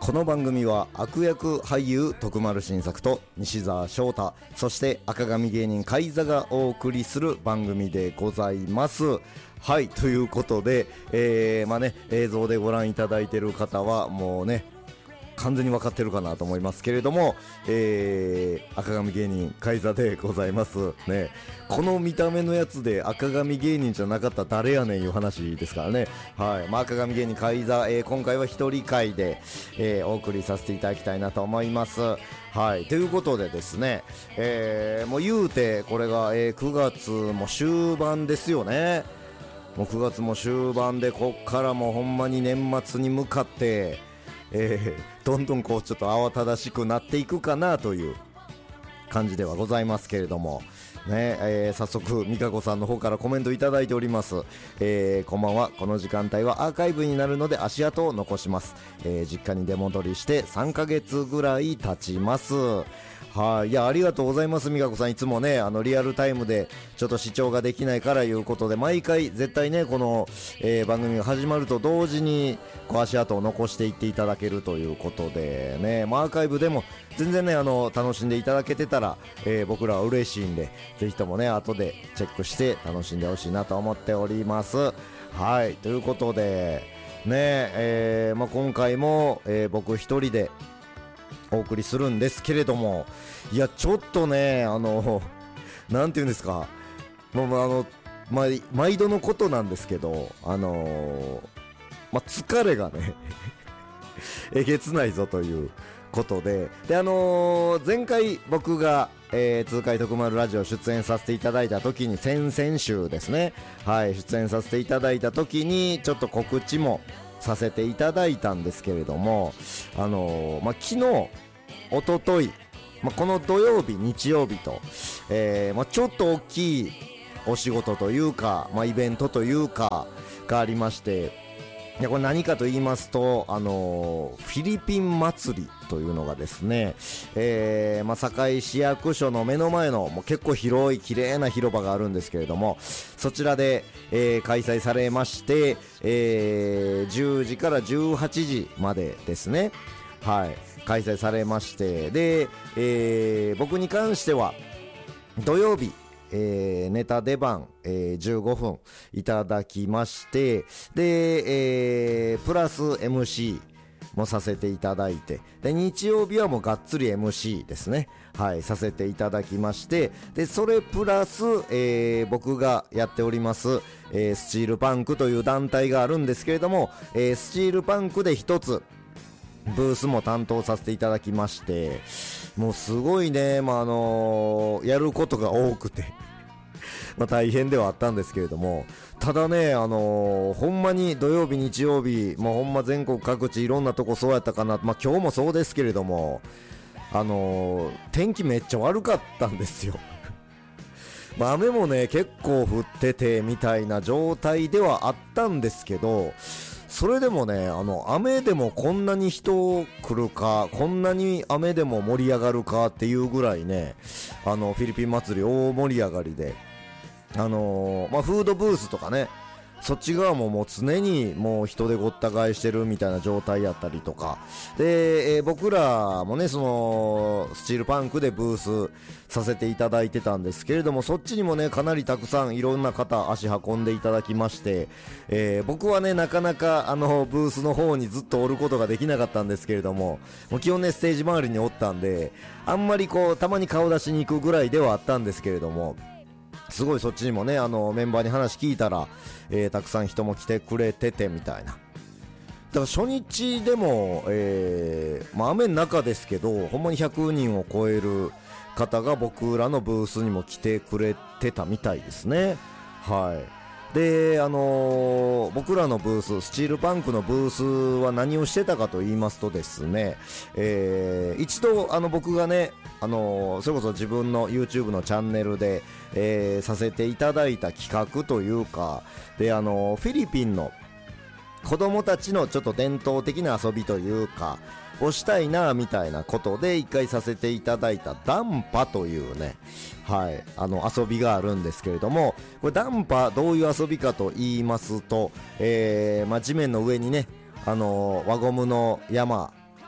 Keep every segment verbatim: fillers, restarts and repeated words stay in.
この番組は悪役俳優徳丸新作と西澤翔太、そして赤髪芸人海座がお送りする番組でございます。はい、ということで、えー、まあね、映像でご覧いただいている方はもうね完全に分かってるかなと思いますけれども、えー、赤髪芸人海座でございますね。この見た目のやつで赤髪芸人じゃなかったら誰やねんいう話ですからね。はい、まあ、赤髪芸人海座、えー、今回は一人会で、えー、お送りさせていただきたいなと思います。はい、ということでですね、えー、もう言うてこれが、えー、くがつも終盤ですよね。もうくがつも終盤で、こっからもうほんまに年末に向かってえー、どんどんこうちょっと慌ただしくなっていくかなという感じではございますけれどもね、えー、早速美香子さんの方からコメントいただいております。えー、こんばんは。この時間帯はアーカイブになるので足跡を残します。えー、実家に出戻りしてさんかげつぐらい経ちます。はい、いやありがとうございます。美香子さんいつもねあのリアルタイムでちょっと視聴ができないからいうことで毎回絶対ねこの、えー、番組が始まると同時にこう足跡を残していっていただけるということでね、まあ、アーカイブでも全然ねあの楽しんでいただけてたら、えー、僕らは嬉しいんでぜひともね後でチェックして楽しんでほしいなと思っております。はい、ということでね、えーまあ、今回も、えー、僕一人でお送りするんですけれども、いやちょっとねあのなんていうんですか、もうあの、ま、毎度のことなんですけどあのま、疲れがねえげつないぞということで、であのー、前回僕が、えー、痛快徳丸ラジオ出演させていただいた時に先々週ですね、はい出演させていただいた時にちょっと告知もさせていただいたんですけれども、あのー、まあ、昨日おととい、まあ、この土曜日日曜日と、えーまあ、ちょっと大きいお仕事というか、まあ、イベントというかがありまして、いやこれ何かと言いますと、あのー、フィリピン祭りというのがですね、えーまあ、堺市役所の目の前のもう結構広い綺麗な広場があるんですけれども、そちらで、えー、開催されまして、えー、じゅうじからじゅうはちじまでですね、はい開催されまして、で、えー、僕に関しては土曜日えー、ネタ出番、えー、じゅうごふんいただきまして、で、えー、プラス エムシー もさせていただいて、で日曜日はもうがっつり エムシー ですね、はいさせていただきまして、でそれプラス、えー、僕がやっております、えー、スチールパンクという団体があるんですけれども、えー、スチールパンクで一つブースも担当させていただきまして、もうすごいね、まああのー、やることが多くてまあ大変ではあったんですけれども、ただね、あのー、ほんまに土曜日日曜日、もうほんま全国各地いろんなとこそうやったかな、まあ今日もそうですけれども、あのー、天気めっちゃ悪かったんですよまあ雨もね結構降っててみたいな状態ではあったんですけど、それでもね、あの雨でもこんなに人来るか、こんなに雨でも盛り上がるかっていうぐらいね、あのフィリピン祭り大盛り上がりで、あのー、まあフードブースとかね、そっち側ももう常にもう人でごった返してるみたいな状態やったりとかで、えー、僕らもねそのスチールパンクでブースさせていただいてたんですけれども、そっちにもねかなりたくさんいろんな方足運んでいただきまして、えー、僕はねなかなかあのブースの方にずっとおることができなかったんですけれども、もう基本ねステージ周りにおったんで、あんまりこうたまに顔出しに行くぐらいではあったんですけれども、すごいそっちにもねあのメンバーに話聞いたら、えー、たくさん人も来てくれててみたいな。だから初日でも、えーまあ、雨の中ですけどほんまにひゃくにんを超える方が僕らのブースにも来てくれてたみたいですね。はいで、あのー、僕らのブーススチールパンクのブースは何をしてたかと言いますとですね、えー、一度あの僕がね、あのー、それこそ自分の YouTube のチャンネルで、えー、させていただいた企画というかで、あのー、フィリピンの子供たちのちょっと伝統的な遊びというかをしたいなみたいなことで一回させていただいたダンパというね、はい、あの遊びがあるんですけれども、これダンパどういう遊びかと言いますと、えーまあ、地面の上にね、あのー、輪ゴムの山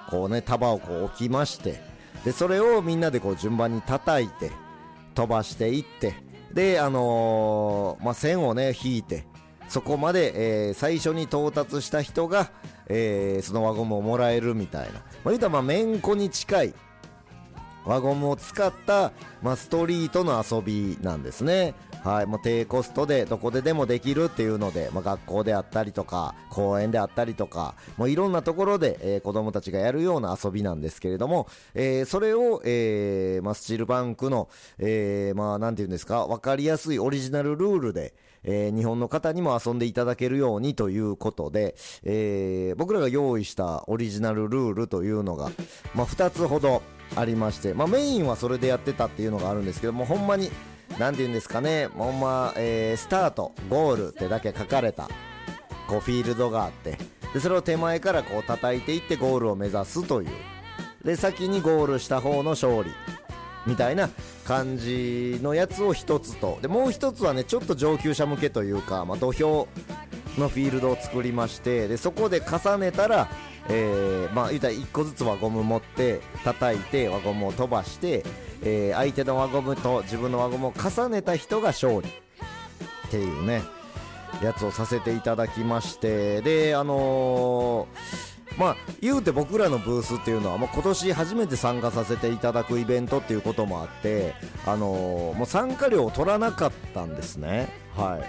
こうね束をこう置きまして、でそれをみんなでこう順番に叩いて飛ばしていって、であのー、まあ線をね引いて、そこまで、えー、最初に到達した人が、えー、その輪ゴムをもらえるみたいな、まあ、言うたらまあめんこに近い輪ゴムを使った、まあ、ストリートの遊びなんですね。はい、もう低コストでどこででもできるっていうので、まあ、学校であったりとか公園であったりとか、もういろんなところで、えー、子供たちがやるような遊びなんですけれども、えー、それを、えーまあ、スチールバンクの、えー、まあなんていうんですか、分かりやすいオリジナルルールで、えー、日本の方にも遊んでいただけるようにということで、えー、僕らが用意したオリジナルルールというのが、まあ、ふたつほどありまして、まあ、メインはそれでやってたっていうのがあるんですけども、ほんまになんていうんですかね、ほんま、えー、スタートゴールってだけ書かれたこうフィールドがあって、でそれを手前からこう叩いていってゴールを目指すという、で先にゴールした方の勝利みたいな感じのやつを一つと、でもう一つはねちょっと上級者向けというか、まあ、土俵のフィールドを作りまして、でそこで重ねたら、えー、まあ言うたらいっこずつ輪ゴム持って叩いて輪ゴムを飛ばして、えー、相手の輪ゴムと自分の輪ゴムを重ねた人が勝利っていうねやつをさせていただきまして、であのー、まあ言うて僕らのブースっていうのはもう今年初めて参加させていただくイベントっていうこともあって、あのー、もう参加料を取らなかったんですね。はい、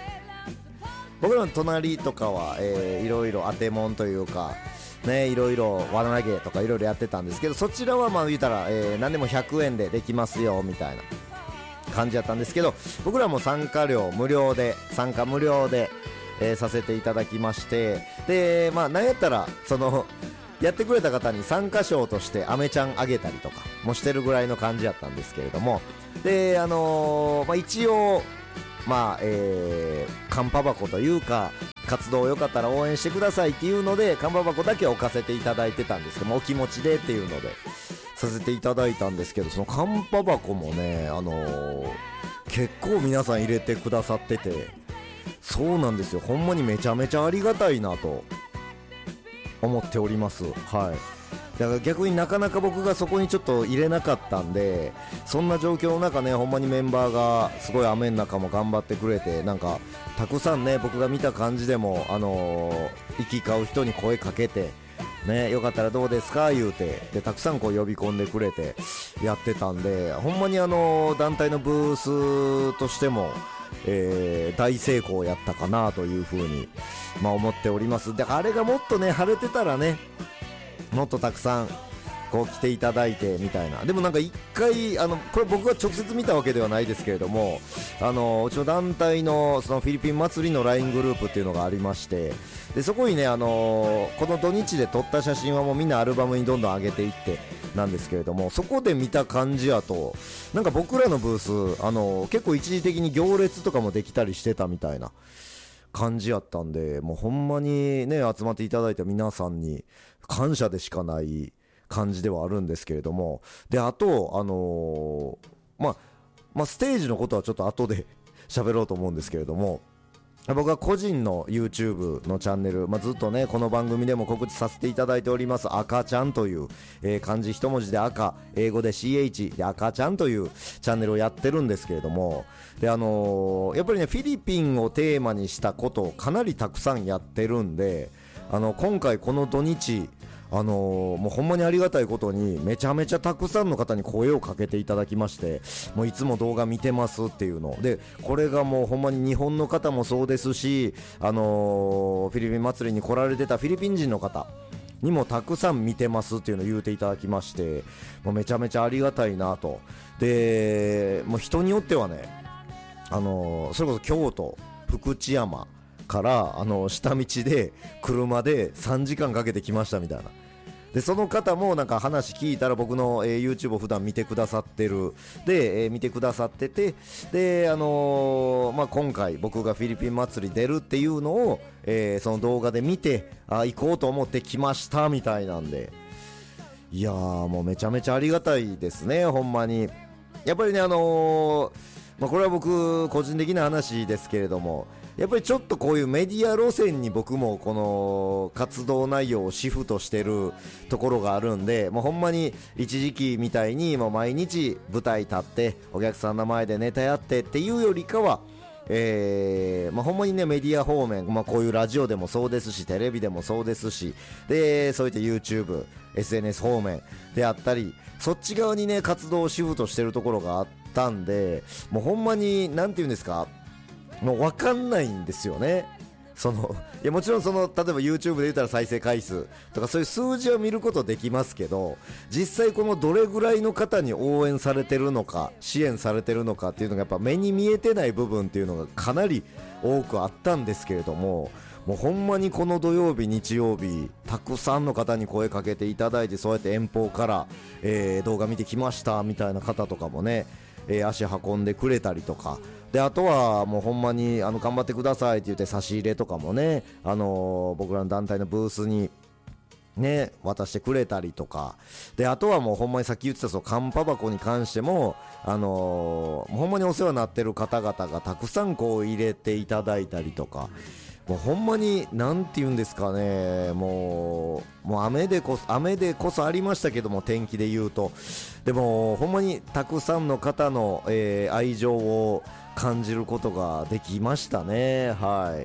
僕らの隣とかは、えー、いろいろ当てもんというかね、いろいろ輪投げとかいろいろやってたんですけど、そちらはまあ言うたら、えー、何でもひゃくえんでできますよみたいな感じだったんですけど、僕らも参加料無料で参加無料で、えー、させていただきまして、でまあなんやったらそのやってくれた方に参加賞としてアメちゃんあげたりとかもしてるぐらいの感じだったんですけれども、であのー、まあ一応まあえー、カンパ箱というか活動をよかったら応援してくださいっていうのでカンパ箱だけ置かせていただいてたんですけども、お気持ちでっていうのでさせていただいたんですけど、そのカンパ箱もね、あのー、結構皆さん入れてくださってて、そうなんですよ、ほんまにめちゃめちゃありがたいなと思っております。はい、だから逆になかなか僕がそこにちょっと入れなかったんで、そんな状況の中ね、ほんまにメンバーがすごい雨の中も頑張ってくれて、なんかたくさんね、僕が見た感じでも、あのー、行き交う人に声かけてね、よかったらどうですか言うて、でたくさんこう呼び込んでくれてやってたんで、ほんまにあのー、団体のブースとしても、えー、大成功やったかなというふうに、まあ、思っております。であれがもっとね晴れてたらね、もっとたくさんこう来ていただいてみたいな。でもなんか一回あのこれ僕が直接見たわけではないですけれども、あのうちの団体のそのフィリピン祭りの ライン グループっていうのがありまして、でそこにね、あのこの土日で撮った写真はもうみんなアルバムにどんどん上げていってなんですけれども、そこで見た感じやとなんか僕らのブース、あの結構一時的に行列とかもできたりしてたみたいな感じやったんで、もうほんまにね集まっていただいた皆さんに感謝でしかない感じではあるんですけれども、であとあのー、まあまあステージのことはちょっと後で喋ろうと思うんですけれども、僕は個人の YouTube のチャンネル、まあ、ずっとねこの番組でも告知させていただいております赤ちゃんという、えー、漢字一文字で赤、英語で シーエイチ で赤ちゃんというチャンネルをやってるんですけれども、であのー、やっぱりねフィリピンをテーマにしたことをかなりたくさんやってるんで、あの今回この土日あのー、もうほんまにありがたいことにめちゃめちゃたくさんの方に声をかけていただきまして、もういつも動画見てますっていうので、これがもうほんまに日本の方もそうですし、あのー、フィリピン祭りに来られてたフィリピン人の方にもたくさん見てますっていうのを言うていただきまして、もうめちゃめちゃありがたいなと。でもう人によってはね、あのー、それこそ京都福知山からあの下道で車でさんじかんかけて来ましたみたいな。でその方もなんか話聞いたら僕の、えー、YouTube を普段見てくださってるで、えー、見てくださってて、で、あのーまあ、今回僕がフィリピン祭り出るっていうのを、えー、その動画で見て、あ行こうと思って来ましたみたいなんで、いやーもうめちゃめちゃありがたいですね、ほんまに。やっぱりね、あのーまあ、これは僕個人的な話ですけれども、 やっぱりちょっとこういうメディア路線に僕もこの活動内容をシフトしてるところがあるんで、もうほんまに一時期みたいにもう毎日舞台立ってお客さんの前でネタやってっていうよりかは、えーまあ、ほんまにねメディア方面、まあ、こういうラジオでもそうですしテレビでもそうですし、でそういった YouTube、エスエヌエス 方面であったり、そっち側にね活動をシフトしてるところがあったんで、もうほんまになんていうんですか、もう分かんないんですよね。そのいやもちろんその例えば YouTube で言ったら再生回数とかそういう数字は見ることできますけど、実際このどれぐらいの方に応援されてるのか支援されてるのかっていうのがやっぱ目に見えてない部分っていうのがかなり多くあったんですけれども、もうほんまにこの土曜日日曜日たくさんの方に声かけていただいて、そうやって遠方から、えー、動画見てきましたみたいな方とかもね、えー、足運んでくれたりとかで、あとはもうほんまにあの頑張ってくださいって言って差し入れとかもね、あのー、僕らの団体のブースにね渡してくれたりとかで、あとはもうほんまにさっき言ってたそのカンパ箱に関しても、あのー、ほんまにお世話になってる方々がたくさんこう入れていただいたりとか、もうほんまになんて言うんですかね、もうもう雨でこそ雨でこそありましたけども、天気で言うとでもほんまにたくさんの方の、えー、愛情を感じることができましたね。はい。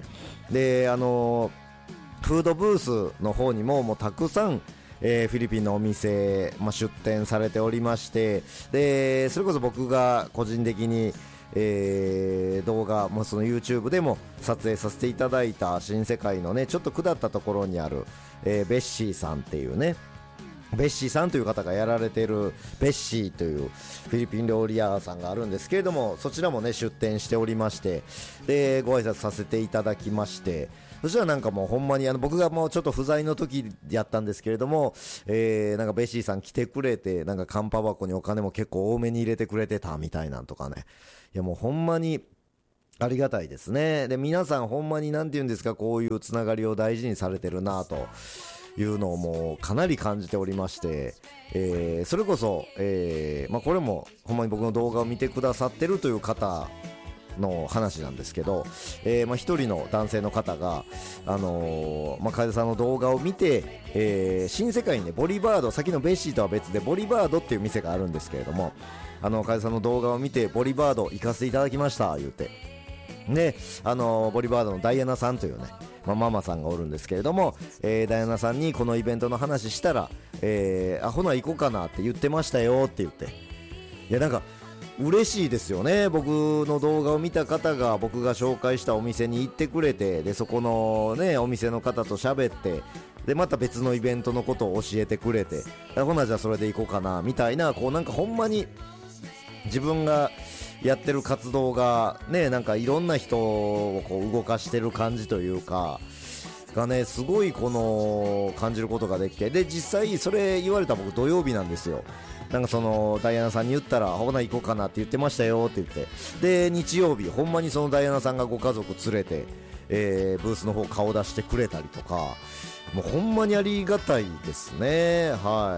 であのー、フードブースの方にももうたくさん、えー、フィリピンのお店、まあ、出店されておりまして、でそれこそ僕が個人的にえー、動画、まあ、その YouTube でも撮影させていただいた新世界のねちょっと下ったところにある、えー、ベッシーさんっていうね、ベッシーさんという方がやられているベッシーというフィリピン料理屋さんがあるんですけれども、そちらもね出店しておりまして、でご挨拶させていただきまして、そしたらなんかもうほんまにあの僕がもうちょっと不在の時やったんですけれども、えー、なんかベッシーさん来てくれて、なんかカンパ箱にお金も結構多めに入れてくれてたみたいなんとかね、いやもうほんまにありがたいですね。で皆さんほんまになんて言うんですか、こういうつながりを大事にされてるなというのをもうかなり感じておりまして、えー、それこそ、えーまあ、これもほんまに僕の動画を見てくださってるという方の話なんですけど、えーまあ、一人の男性の方が、あのーまあ、楓さんの動画を見て、えー、新世界にねボリバード、さっきのベッシーとは別でボリバードっていう店があるんですけれども、あの楓さんの動画を見てボリバード行かせていただきました言うて、であのー、ボリバードのダイアナさんというね、まあ、ママさんがおるんですけれども、えー、ダイアナさんにこのイベントの話したら、えー、あほな行こうかなって言ってましたよって言って、いやなんか嬉しいですよね。僕の動画を見た方が僕が紹介したお店に行ってくれて、でそこのねお店の方と喋って、でまた別のイベントのことを教えてくれて、ほなじゃあそれで行こうかなみたいな、こうなんかほんまに自分がやってる活動がね、なんかいろんな人をこう動かしてる感じというかがね、すごいこの感じることができて、で実際それ言われた僕土曜日なんですよ。なんかそのダイアナさんに言ったらほな行こうかなって言ってましたよって言って、で日曜日ほんまにそのダイアナさんがご家族連れて、えー、ブースの方顔出してくれたりとか、もうほんまにありがたいですね。はい。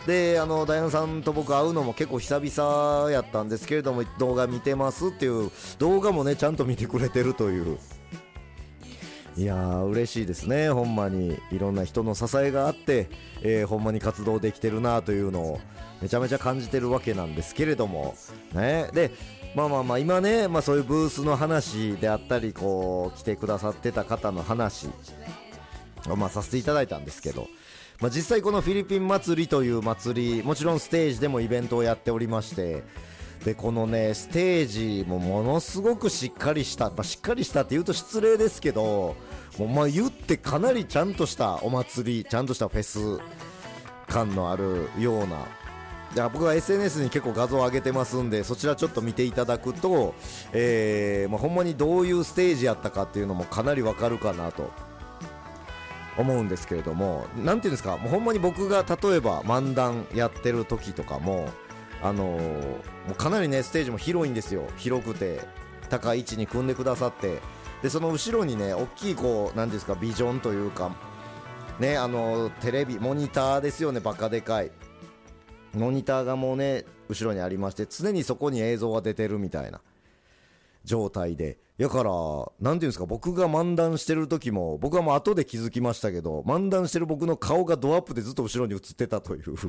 であのダイアナさんと僕会うのも結構久々やったんですけれども、動画見てますっていう動画もねちゃんと見てくれてるという、いやー嬉しいですね。ほんまにいろんな人の支えがあって、えー、ほんまに活動できてるなというのをめちゃめちゃ感じてるわけなんですけれどもね。でまあまあまあ今ね、まあ、そういうブースの話であったり、こう来てくださってた方の話をまあさせていただいたんですけど、まあ、実際このフィリピン祭りという祭り、もちろんステージでもイベントをやっておりまして、でこのねステージもものすごくしっかりした、まあ、しっかりしたって言うと失礼ですけど、もうまあ言ってかなりちゃんとしたお祭り、ちゃんとしたフェス感のあるような、じゃあ僕は エスエヌエス に結構画像を上げてますんで、そちらちょっと見ていただくと、えーまあ、ほんまにどういうステージやったかっていうのもかなりわかるかなと思うんですけれども、なんていうんですか、もうほんまに僕が例えば漫談やってる時とかも、あのー、もうかなりねステージも広いんですよ。広くて高い位置に組んでくださって、でその後ろにね大きいこうなんですかビジョンというかね、あのー、テレビモニターですよね、バカでかいモニターがもうね後ろにありまして、常にそこに映像が出てるみたいな状態で、 やからなんていうんですか、僕が漫談してる時も僕はもう後で気づきましたけど、漫談してる僕の顔がドアップでずっと後ろに映ってたという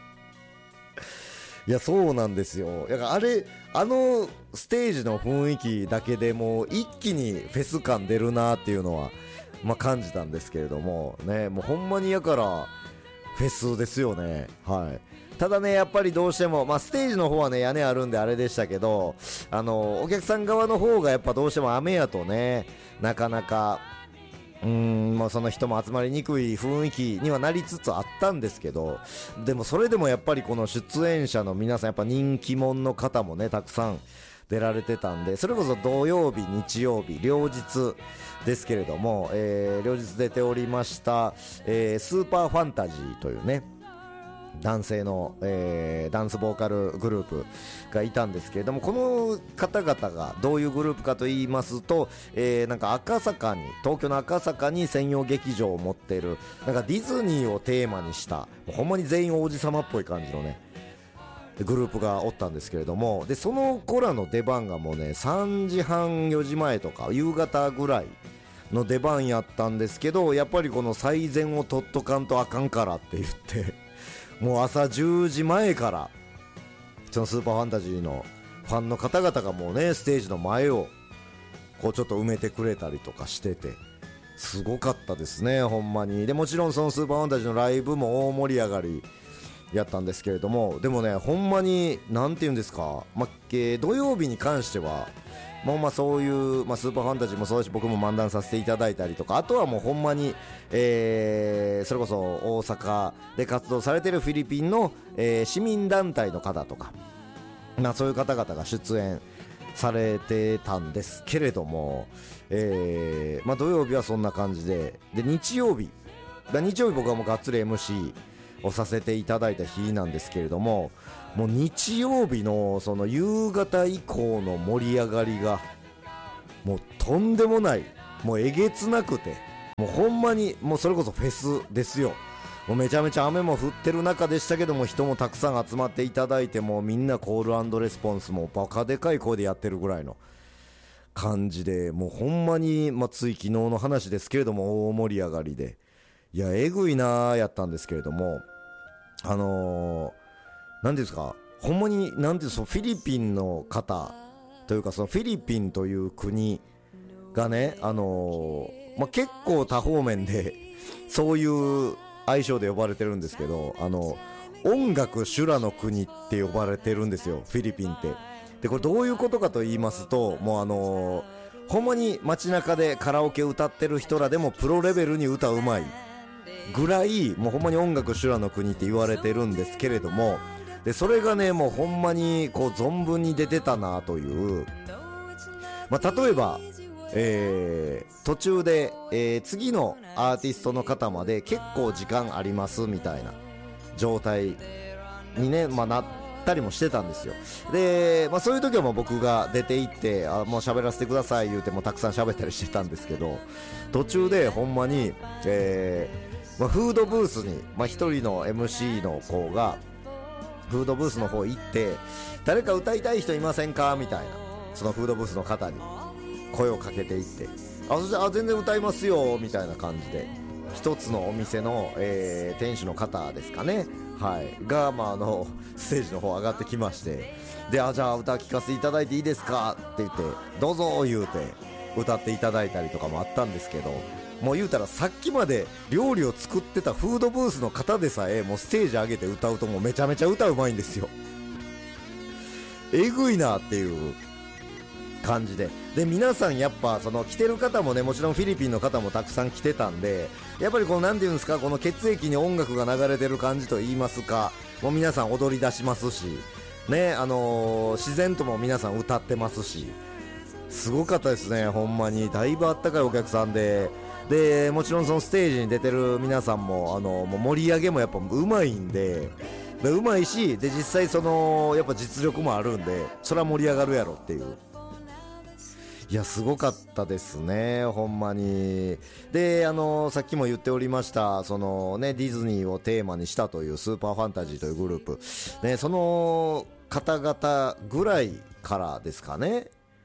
いやそうなんですよ。だからあれあのステージの雰囲気だけでもう一気にフェス感出るなっていうのはまあ感じたんですけれどもね、もうほんまにやからフェスですよね。はい。ただねやっぱりどうしても、まあ、ステージの方はね屋根あるんであれでしたけど、あのお客さん側の方がやっぱどうしても雨やとねなかなかうーん、まあ、その人も集まりにくい雰囲気にはなりつつあったんですけど、でもそれでもやっぱりこの出演者の皆さんやっぱ人気者の方もねたくさん出られてたんで、それこそ土曜日日曜日両日ですけれども、えー、両日出ておりました、えー、スーパーファンタジーというね男性の、えー、ダンスボーカルグループがいたんですけれども、この方々がどういうグループかと言いますと、えー、なんか赤坂に東京の赤坂に専用劇場を持っているなんかディズニーをテーマにしたもうほんまに全員王子様っぽい感じのねグループがおったんですけれども、でその子らの出番がもうねさんじはんよじまえとか夕方ぐらいの出番やったんですけど、やっぱりこの最善を取っとかんとあかんからって言ってもう朝じゅうじまえからそのスーパーファンタジーのファンの方々がもうねステージの前をこうちょっと埋めてくれたりとかしててすごかったですねほんまに。でもちろんそのスーパーファンタジーのライブも大盛り上がりやったんですけれども、でもねほんまになんていうんですか、まえー、土曜日に関してはもうまあそういう、まあ、スーパーファンタジーもそうだし僕も漫談させていただいたりとか、あとはもうほんまに、えー、それこそ大阪で活動されているフィリピンの、えー、市民団体の方とか、まあ、そういう方々が出演されてたんですけれども、えーまあ、土曜日はそんな感じで、で日曜日だ日曜日僕はもうがっつり エムシー をさせていただいた日なんですけれども、もう日曜日のその夕方以降の盛り上がりがもうとんでもない、もうえげつなくて、もうほんまにもうそれこそフェスですよ。もうめちゃめちゃ雨も降ってる中でしたけども人もたくさん集まっていただいて、もうみんなコール&レスポンスもバカでかい声でやってるぐらいの感じで、もうほんまに、まあ、つい昨日の話ですけれども大盛り上がりで、いやえぐいなーやったんですけれども、あのーなんですか、ほんまになんていうそのフィリピンの方というかそのフィリピンという国がね、あのーまあ、結構多方面でそういう愛称で呼ばれてるんですけど、あの音楽修羅の国って呼ばれてるんですよフィリピンって。でこれどういうことかと言いますと、もうあのー、ほんまに街中でカラオケ歌ってる人らでもプロレベルに歌うまいぐらい、もうほんまに音楽修羅の国って言われてるんですけれども、でそれがねもうほんまにこう存分に出てたなという、まあ、例えば、えー、途中で、えー、次のアーティストの方まで結構時間ありますみたいな状態にね、まあ、なったりもしてたんですよ。で、まあ、そういう時はもう僕が出て行ってあもう喋らせてください言うてもたくさん喋ったりしてたんですけど、途中でほんまに、えーまあ、フードブースに、まあ、一人の エムシー の子がフードブースの方行って誰か歌いたい人いませんかみたいな、そのフードブースの方に声をかけていって、あそしてあ全然歌いますよみたいな感じで一つのお店の、えー、店主の方ですかね、はい、が、まあ、あのステージの方上がってきまして、であじゃあ歌聴かせていただいていいですかって言ってどうぞ言うて歌っていただいたりとかもあったんですけど、もう言うたらさっきまで料理を作ってたフードブースの方でさえもうステージ上げて歌うともうめちゃめちゃ歌うまいんですよ。えぐいなっていう感じで、で皆さんやっぱその来てる方もねもちろんフィリピンの方もたくさん来てたんで、やっぱりこのなんていうんですか、この血液に音楽が流れてる感じと言いますか、もう皆さん踊り出しますしね、あのー、自然とも皆さん歌ってますし、すごかったですねほんまに。だいぶあったかいお客さんで、でもちろんそのステージに出てる皆さんもあのもう盛り上げもやっぱうまいんで、でうまいし、で実際そのやっぱ実力もあるんでそれは盛り上がるやろっていう、いやすごかったですねほんまに。であのさっきも言っておりましたそのねディズニーをテーマにしたというスーパーファンタジーというグループ、ね、その方々ぐらいからですかね、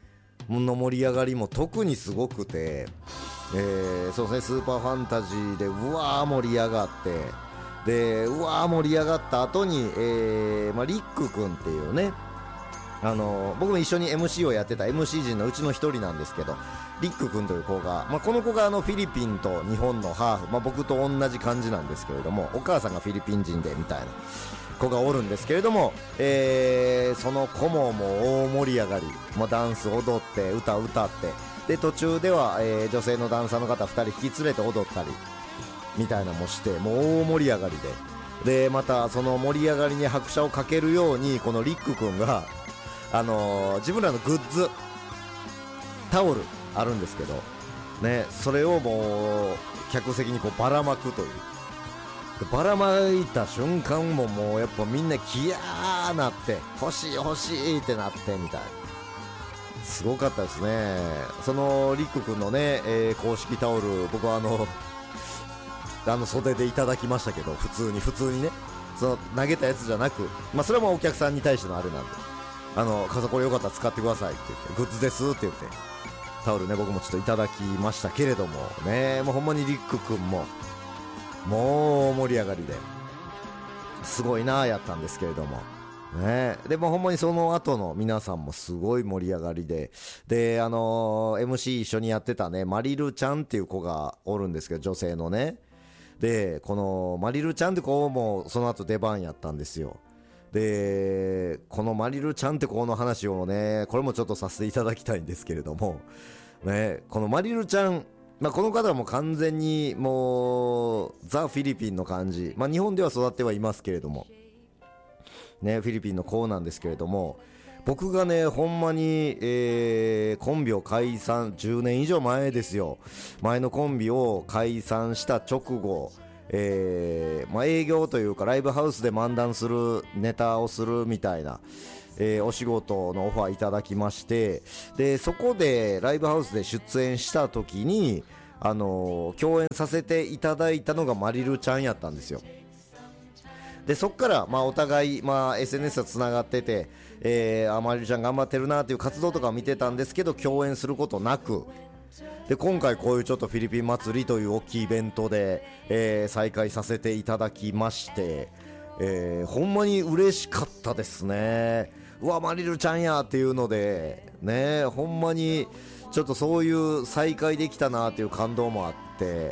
の盛り上がりも特にすごくて、えー、そうですね、スーパーファンタジーでうわー盛り上がって、でうわー盛り上がった後に、えーまあ、リック君っていうね、あの僕も一緒に エムシー をやってた エムシー 陣のうちの一人なんですけど、リック君という子が、まあ、この子があのフィリピンと日本のハーフ、まあ、僕と同じ感じなんですけれども、お母さんがフィリピン人でみたいな子がおるんですけれども、えー、その子ももう大盛り上がり、まあ、ダンス踊って歌歌って、で途中では、えー、女性のダンサーの方ふたり引き連れて踊ったりみたいなのもして、もう大盛り上がりで、でまたその盛り上がりに拍車をかけるように、このリック君があのー、自分らのグッズタオルあるんですけどね、それをもう客席にこうばらまくという、ばらまいた瞬間ももうやっぱみんなキヤーなって、欲しい欲しいってなってみたいな、すごかったですね。そのリック君のね、えー、公式タオル、僕はあのあの袖でいただきましたけど、普通に普通にね、その投げたやつじゃなく、まあそれはもうお客さんに対してのあれなんで、あの傘これよかったら使ってくださいって言って、グッズですって言ってタオルね、僕もちょっといただきましたけれどもね、もうほんまにリック君ももう盛り上がりですごいなーやったんですけれどもね。でもほんまにその後の皆さんもすごい盛り上がりで、であのー、エムシー 一緒にやってたねマリルちゃんっていう子がおるんですけど、女性のね、でこのマリルちゃんって子もその後出番やったんですよ。でこのマリルちゃんって子の話をね、これもちょっとさせていただきたいんですけれどもね、このマリルちゃん、まあ、この方はもう完全にもうザ・フィリピンの感じ、まあ、日本では育ってはいますけれどもね、フィリピンの子なんですけれども、僕がねほんまに、えー、コンビを解散じゅうねん以上前ですよ、前のコンビを解散した直後、えーまあ、営業というかライブハウスで漫談するネタをするみたいな、えー、お仕事のオファーいただきまして、でそこでライブハウスで出演した時に、あのー、共演させていただいたのがマリルちゃんやったんですよ。でそっから、まあ、お互い、まあ、エスエヌエス はつながってて、えー、あマリルちゃん頑張ってるなっていう活動とかを見てたんですけど、共演することなく、で今回こういうちょっとフィリピン祭りという大きいイベントで、えー、再開させていただきまして、えー、ほんまに嬉しかったですね。うわマリルちゃんやっていうのでね、ほんまにちょっとそういう再会できたなっていう感動もあって、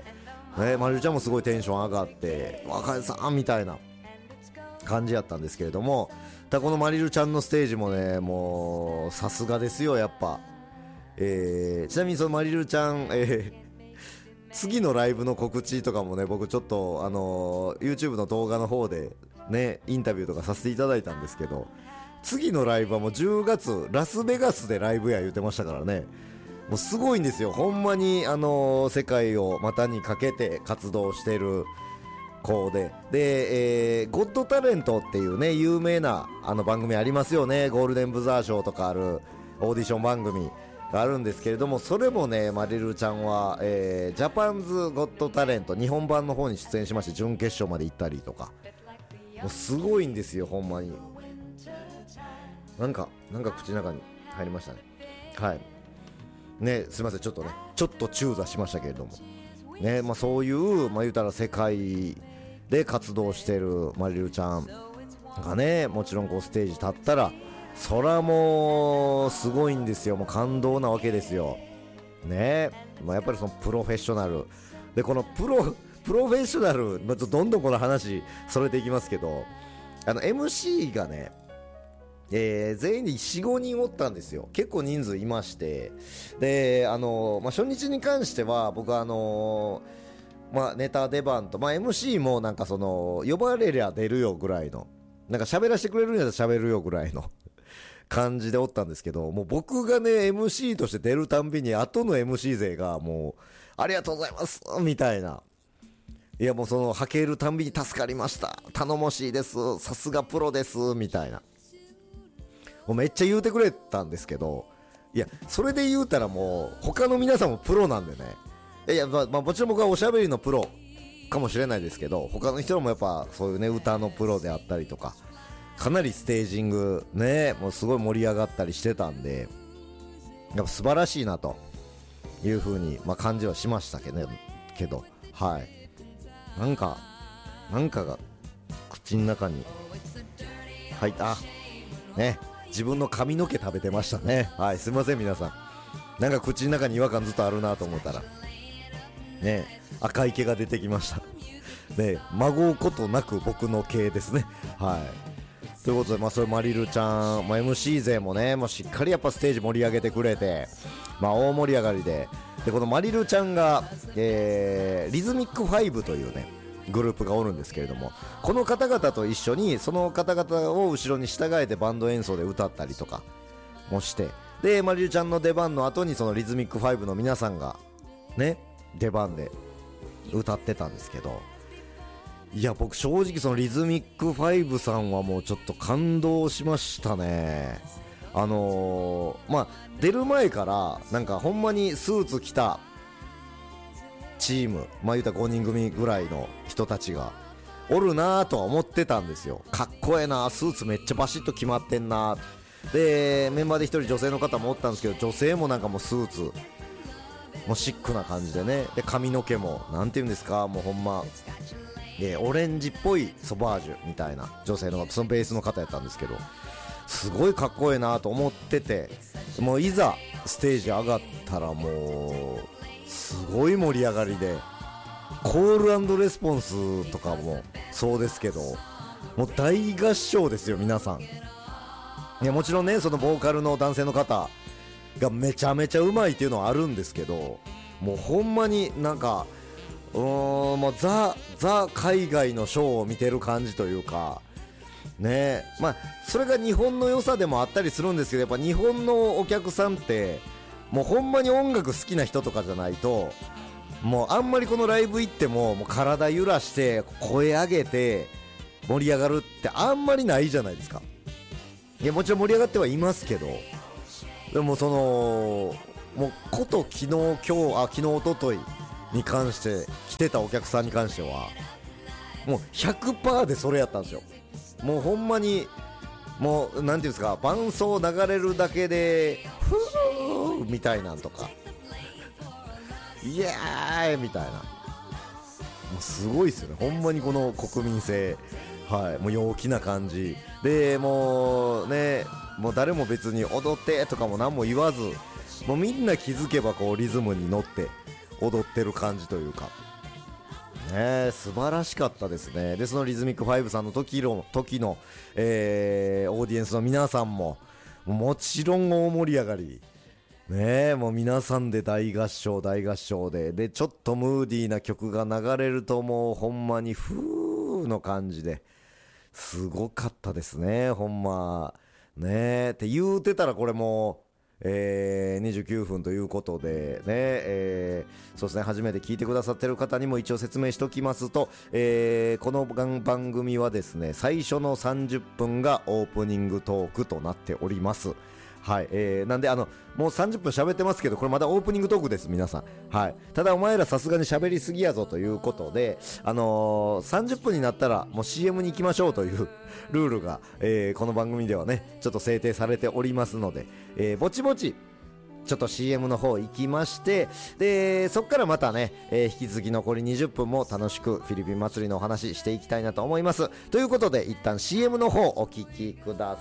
ね、マリルちゃんもすごいテンション上がって若井さんみたいな感じやったんですけれども、だこのマリルちゃんのステージもね、もうさすがですよやっぱ。えー、ちなみにそのマリルちゃん、えー、次のライブの告知とかもね、僕ちょっと、あのー、YouTube の動画の方でねインタビューとかさせていただいたんですけど、次のライブはもうじゅうがつラスベガスでライブや言ってましたからね、もうすごいんですよほんまに、あのー、世界を股にかけて活動してる子で、で、えー、ゴッドタレントっていうね有名なあの番組ありますよね、ゴールデンブザー賞とかあるオーディション番組があるんですけれども、それもねマリルちゃんは、えー、ジャパンズゴッドタレント日本版の方に出演しまして、準決勝まで行ったりとか、もうすごいんですよほんまに。なんかなんか口の中に入りましたね。はいね、すいませんちょっとねちょっと中座しましたけれどもね、まあ、そういう、まあ、言うたら世界で活動してるマリルちゃんがね、もちろんこうステージ立ったらそらもうすごいんですよ、もう感動なわけですよね。まあ、やっぱりそのプロフェッショナルで、このプロプロフェッショナル、まあ、どんどんこの話それていきますけど、あの エムシー がね、えー、全員で よん、ごにんおったんですよ。結構人数いまして、であの、まあ、初日に関しては僕はあのまあ、ネタ出番と、まあ、エムシー もなんかその呼ばれりゃ出るよぐらいの、なんか喋らせてくれるんやったら喋るよぐらいの感じでおったんですけど、もう僕がね エムシー として出るたんびに後の エムシー 勢がもうありがとうございますみたいな、いやもうそのはけるたんびに助かりました、頼もしいです、さすがプロですみたいな、もうめっちゃ言うてくれたんですけど、いやそれで言うたらもう他の皆さんもプロなんでね、いや、まあ、まあもちろん僕はおしゃべりのプロかもしれないですけど、他の人もやっぱそういうね歌のプロであったりとか、かなりステージングねもうすごい盛り上がったりしてたんで、 やっぱ素晴らしいなという風に、まあ、感じはしましたけど、けどはいなんかなんかが口の中に入ったね。自分の髪の毛食べてましたね。はい、すいません皆さん、なんか口の中に違和感ずっとあるなと思ったらね、赤い毛が出てきましたね。まごうことなく僕の毛ですね。はいということで、まあそれマリルちゃん、まあ、エムシー 勢もね、もうしっかりやっぱステージ盛り上げてくれて、まあ大盛り上がりで、でこのマリルちゃんが、えー、リズミックファイブというねグループがおるんですけれども、この方々と一緒にその方々を後ろに従えてバンド演奏で歌ったりとかもして、でマリルちゃんの出番の後にそのリズミックファイブの皆さんがね出番で歌ってたんですけど、いや僕正直そのリズミックファイブさんはもうちょっと感動しましたね。あのー、まあ出る前からなんかほんまにスーツ着たチーム、まあ言うたらごにん組ぐらいの人たちがおるなぁとは思ってたんですよ。かっこええな、スーツめっちゃバシッと決まってんな。でメンバーで一人女性の方もおったんですけど、女性もなんかもうスーツもうシックな感じでね、で髪の毛もなんていうんですか、もうほんま、えー、オレンジっぽいソバージュみたいな女性の、そのベースの方やったんですけど、すごいかっこええなと思ってて、もういざステージ上がったらもうすごい盛り上がりで、コール&レスポンスとかもそうですけど、もう大合唱ですよ皆さん。いやもちろんね、そのボーカルの男性の方がめちゃめちゃうまいっていうのはあるんですけど、もうほんまになんかうーんもうザ・ザ海外のショーを見てる感じというかね。まあそれが日本の良さでもあったりするんですけど、やっぱ日本のお客さんってもうほんまに音楽好きな人とかじゃないと、もうあんまりこのライブ行っても、もう体揺らして声上げて盛り上がるってあんまりないじゃないですか。いやもちろん盛り上がってはいますけど、でもそのもうこと昨日今日あ昨日一昨日に関して来てたお客さんに関してはもう ひゃくパーセント でそれやったんですよ。もうほんまにもうなんていうんですか、伴奏流れるだけでふーみたいなんとかイエーイみたいな、もうすごいですよねほんまにこの国民性。はい、もう陽気な感じで、もうね、もう誰も別に踊ってとかも何も言わず、もうみんな気づけばこうリズムに乗って踊ってる感じというかね、素晴らしかったですね。でそのリズミックファイブさんの時の時の、えー、オーディエンスの皆さんももちろん大盛り上がりねえ、もう皆さんで大合唱大合唱で、でちょっとムーディーな曲が流れるともうほんまにフーの感じですごかったですねほんまねえって言うてたら、これもえー、にじゅうきゅうふんということでね、えー、そうですね、初めて聞いてくださってる方にも一応説明しておきますと、えー、この番組はですね、最初のさんじゅっぷんがオープニングトークとなっております。はい、えー、なんであのもうさんじゅっぷん喋ってますけど、これまだオープニングトークです皆さん。はい、ただお前らさすがに喋りすぎやぞということで、あのー、さんじゅっぷんになったらもう シーエム に行きましょうというルールが、えー、この番組ではねちょっと制定されておりますので、えー、ぼちぼちちょっと シーエム の方行きまして、でそっからまたね、えー、引き続き残りにじゅっぷんも楽しくフィリピン祭りのお話していきたいなと思います。ということで一旦 シーエム の方お聞きくだ